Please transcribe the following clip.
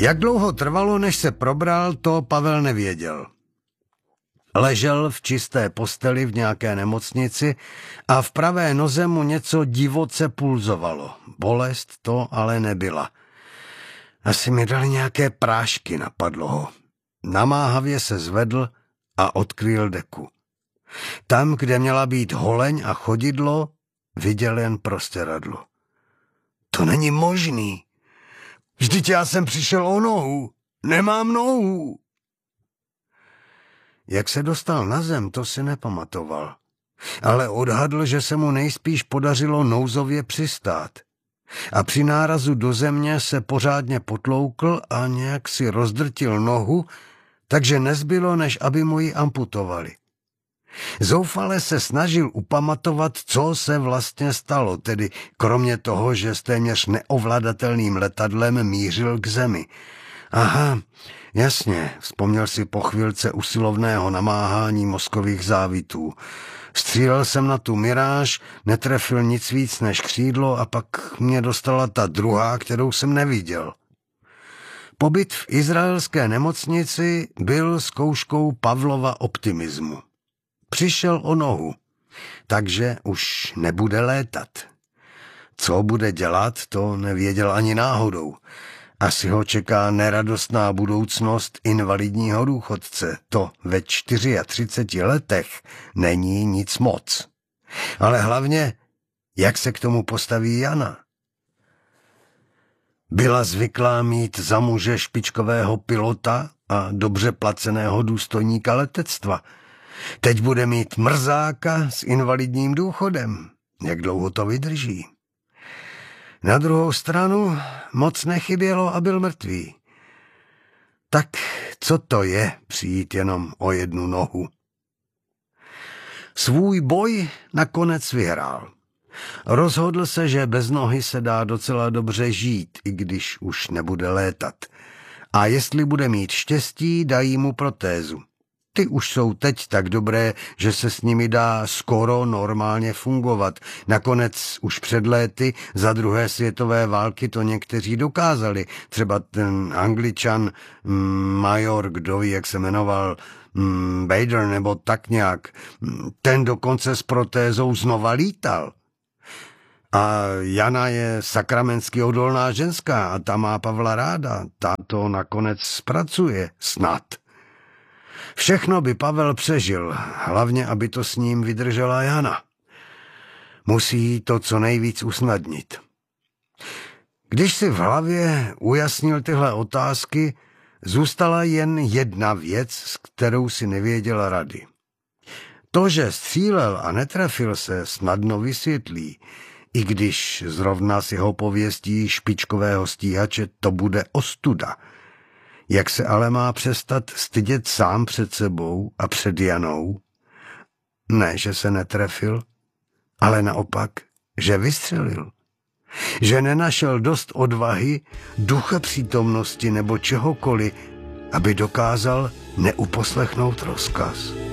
Jak dlouho trvalo, než se probral, to Pavel nevěděl. Ležel v čisté posteli v nějaké nemocnici a v pravé noze mu něco divoce pulzovalo. Bolest to ale nebyla. Asi mi dali nějaké prášky, napadlo ho. Namáhavě se zvedl a odkryl deku. Tam, kde měla být holeň a chodidlo, viděl jen prostěradlo. To není možný. Vždyť já jsem přišel o nohu. Nemám nohu. Jak se dostal na zem, to si nepamatoval. Ale odhadl, že se mu nejspíš podařilo nouzově přistát. A při nárazu do země se pořádně potloukl a nějak si rozdrtil nohu, takže nezbylo, než aby mu ji amputovali. Zoufale se snažil upamatovat, co se vlastně stalo, tedy kromě toho, že s téměř neovladatelným letadlem mířil k zemi. Aha, jasně, vzpomněl si po chvilce usilovného namáhání mozkových závitů. Střílel jsem na tu miráž, netrefil nic víc než křídlo a pak mě dostala ta druhá, kterou jsem neviděl. Pobyt v izraelské nemocnici byl zkouškou Pavlova optimismu. Přišel o nohu, takže už nebude létat. Co bude dělat, to nevěděl ani náhodou. Asi ho čeká neradostná budoucnost invalidního důchodce. To ve 34 letech není nic moc. Ale hlavně, jak se k tomu postaví Jana? Byla zvyklá mít za muže špičkového pilota a dobře placeného důstojníka letectva. Teď bude mít mrzáka s invalidním důchodem. Jak dlouho to vydrží? Na druhou stranu moc nechybělo a byl mrtvý. Tak co to je přijít jenom o jednu nohu? Svůj boj nakonec vyhrál. Rozhodl se, že bez nohy se dá docela dobře žít, i když už nebude létat. A jestli bude mít štěstí, dají mu protézu. Ty už jsou teď tak dobré, že se s nimi dá skoro normálně fungovat. Nakonec už před léty za druhé světové války to někteří dokázali. Třeba ten Angličan major, kdo ví, jak se jmenoval, Bader nebo tak nějak. Ten dokonce s protézou znova lítal. A Jana je sakramensky odolná ženská a ta má Pavla ráda. Ta to nakonec zpracuje, snad. Všechno by Pavel přežil, hlavně aby to s ním vydržela Jana. Musí to co nejvíc usnadnit. Když si v hlavě ujasnil tyhle otázky, zůstala jen jedna věc, s kterou si nevěděl rady. To, že střílel a netrefil se, snadno vysvětlí, i když zrovna s jeho pověstí špičkového stíhače to bude ostuda. Jak se ale má přestat stydět sám před sebou a před Janou? Ne, že se netrefil, ale naopak, že vystřelil. Že nenašel dost odvahy, ducha přítomnosti nebo čehokoliv, aby dokázal neuposlechnout rozkaz.